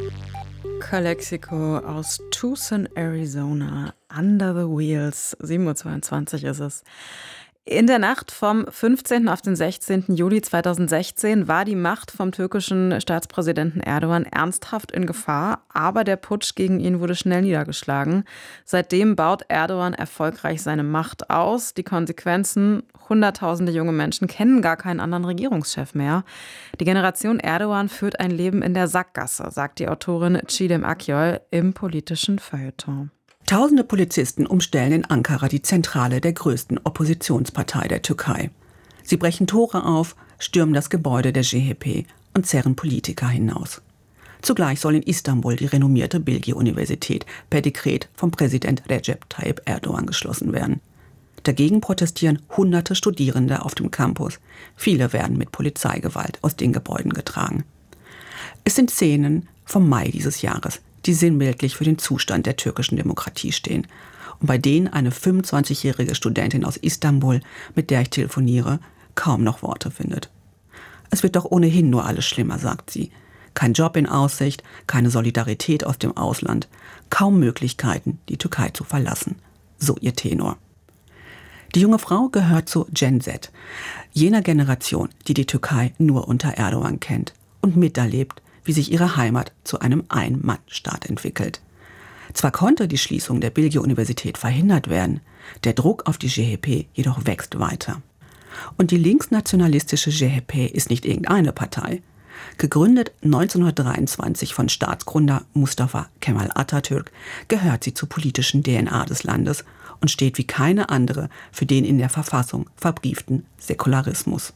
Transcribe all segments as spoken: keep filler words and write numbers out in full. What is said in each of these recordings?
Calexico aus Tucson, Arizona. Under the Wheels. sieben Uhr zweiundzwanzig ist es. In der Nacht vom fünfzehnten auf den sechzehnten Juli zweitausendsechzehn war die Macht vom türkischen Staatspräsidenten Erdogan ernsthaft in Gefahr, aber der Putsch gegen ihn wurde schnell niedergeschlagen. Seitdem baut Erdogan erfolgreich seine Macht aus. Die Konsequenzen: Hunderttausende junge Menschen kennen gar keinen anderen Regierungschef mehr. Die Generation Erdogan führt ein Leben in der Sackgasse, sagt die Autorin Çiğdem Akyol im politischen Feuilleton. Tausende Polizisten umstellen in Ankara die Zentrale der größten Oppositionspartei der Türkei. Sie brechen Tore auf, stürmen das Gebäude der C H P und zerren Politiker hinaus. Zugleich soll in Istanbul die renommierte Bilgi-Universität per Dekret vom Präsident Recep Tayyip Erdogan geschlossen werden. Dagegen protestieren hunderte Studierende auf dem Campus. Viele werden mit Polizeigewalt aus den Gebäuden getragen. Es sind Szenen vom Mai dieses Jahres, die sinnbildlich für den Zustand der türkischen Demokratie stehen und bei denen eine fünfundzwanzigjährige Studentin aus Istanbul, mit der ich telefoniere, kaum noch Worte findet. Es wird doch ohnehin nur alles schlimmer, sagt sie. Kein Job in Aussicht, keine Solidarität aus dem Ausland, kaum Möglichkeiten, die Türkei zu verlassen. So ihr Tenor. Die junge Frau gehört zu Gen Z, jener Generation, die die Türkei nur unter Erdogan kennt und miterlebt, wie sich ihre Heimat zu einem Ein-Mann-Staat entwickelt. Zwar konnte die Schließung der Bilgi-Universität verhindert werden, der Druck auf die C H P jedoch wächst weiter. Und die linksnationalistische C H P ist nicht irgendeine Partei. Gegründet neunzehnhundertdreiundzwanzig von Staatsgründer Mustafa Kemal Atatürk, gehört sie zur politischen D N A des Landes und steht wie keine andere für den in der Verfassung verbrieften Säkularismus.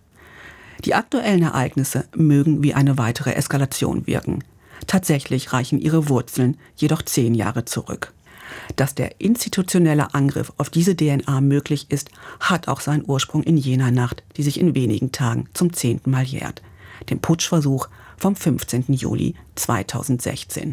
Die aktuellen Ereignisse mögen wie eine weitere Eskalation wirken. Tatsächlich reichen ihre Wurzeln jedoch zehn Jahre zurück. Dass der institutionelle Angriff auf diese D N A möglich ist, hat auch seinen Ursprung in jener Nacht, die sich in wenigen Tagen zum zehnten Mal jährt, dem Putschversuch vom fünfzehnten Juli zweitausendsechzehn.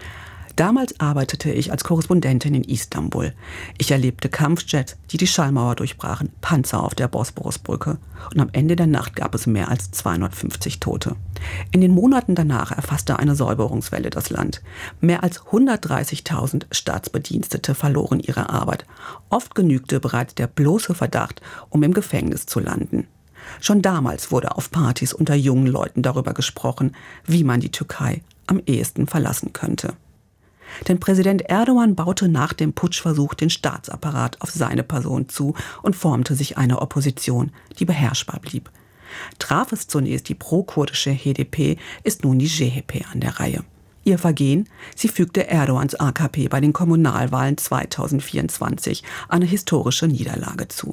Damals arbeitete ich als Korrespondentin in Istanbul. Ich erlebte Kampfjets, die die Schallmauer durchbrachen, Panzer auf der Bosporusbrücke und am Ende der Nacht gab es mehr als zweihundertfünfzig Tote. In den Monaten danach erfasste eine Säuberungswelle das Land. Mehr als hundertdreißigtausend Staatsbedienstete verloren ihre Arbeit. Oft genügte bereits der bloße Verdacht, um im Gefängnis zu landen. Schon damals wurde auf Partys unter jungen Leuten darüber gesprochen, wie man die Türkei am ehesten verlassen könnte. Denn Präsident Erdogan baute nach dem Putschversuch den Staatsapparat auf seine Person zu und formte sich eine Opposition, die beherrschbar blieb. Traf es zunächst die pro-kurdische H D P, ist nun die C H P an der Reihe. Ihr Vergehen: Sie fügte Erdogans A K P bei den Kommunalwahlen zweitausendvierundzwanzig eine historische Niederlage zu.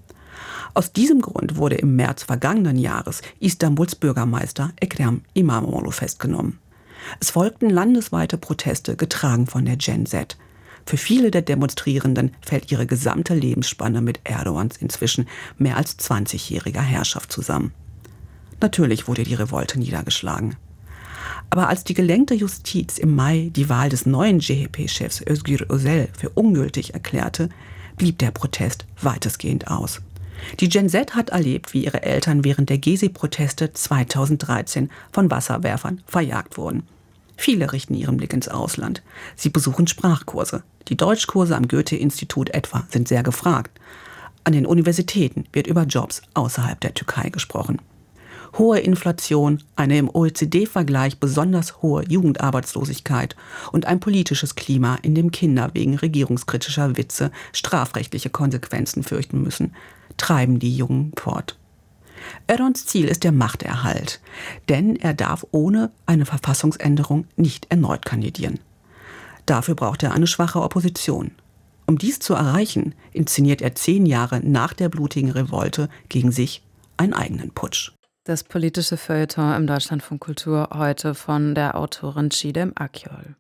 Aus diesem Grund wurde im März vergangenen Jahres Istanbuls Bürgermeister Ekrem İmamoğlu festgenommen. Es folgten landesweite Proteste, getragen von der Gen Z. Für viele der Demonstrierenden fällt ihre gesamte Lebensspanne mit Erdogans inzwischen mehr als zwanzigjähriger Herrschaft zusammen. Natürlich wurde die Revolte niedergeschlagen. Aber als die gelenkte Justiz im Mai die Wahl des neuen C H P-Chefs Özgür Özel für ungültig erklärte, blieb der Protest weitestgehend aus. Die Gen Z hat erlebt, wie ihre Eltern während der Gezi-Proteste zweitausenddreizehn von Wasserwerfern verjagt wurden. Viele richten ihren Blick ins Ausland. Sie besuchen Sprachkurse. Die Deutschkurse am Goethe-Institut etwa sind sehr gefragt. An den Universitäten wird über Jobs außerhalb der Türkei gesprochen. Hohe Inflation, eine im O E C D-Vergleich besonders hohe Jugendarbeitslosigkeit und ein politisches Klima, in dem Kinder wegen regierungskritischer Witze strafrechtliche Konsequenzen fürchten müssen, treiben die Jungen fort. Erdogans Ziel ist der Machterhalt, denn er darf ohne eine Verfassungsänderung nicht erneut kandidieren. Dafür braucht er eine schwache Opposition. Um dies zu erreichen, inszeniert er zehn Jahre nach der blutigen Revolte gegen sich einen eigenen Putsch. Das politische Feuilleton im Deutschlandfunk Kultur heute von der Autorin Çiğdem Akyol.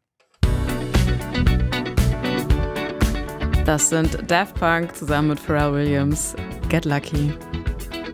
Das sind Daft Punk zusammen mit Pharrell Williams. Get Lucky.